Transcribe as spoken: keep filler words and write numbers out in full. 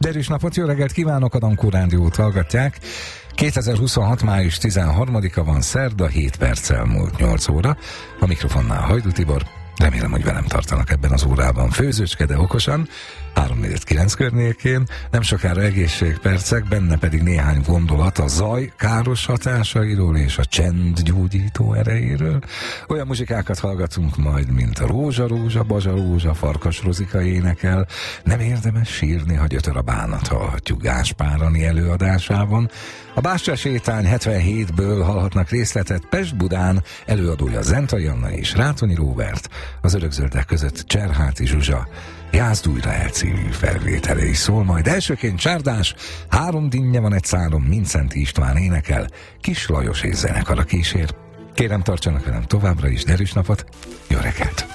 Derűs napot, jó reggelt kívánok, a Dankó Rádiót hallgatják. kétezer-huszonhat. május tizenharmadika van, szerda, hét perccel múlt nyolc óra. A mikrofonnál Hajdú Tibor. Remélem, hogy velem tartanak ebben az órában főzőcske, de okosan. három negyven kilenc környékén, nem sokára egészségpercek, benne pedig néhány gondolat a zaj káros hatásairól és a csend gyógyító erejéről. Olyan muzsikákat hallgatunk majd, mint a Rózsa, Rózsa, Bazsa, Rózsa, Farkas Rozika énekel. Nem érdemes sírni, ha gyötör a bánat, hallhatjuk Gáspár Ani előadásában. A Bástya sétány hetvenhétből hallhatnak részletet Pest-Budán, előadója Zentai Anna és Rátonyi Róbert, az Örökzöldek között Cserháti Zsuzsa Jázd újra el című felvétele is szól, majd elsőként Csárdás, Három dinnye van egy szálon, Mincenti István énekel, Kis Lajos és zenekar a kísér. Kérem, tartsanak velem továbbra is, derűs napot, jó reggelt!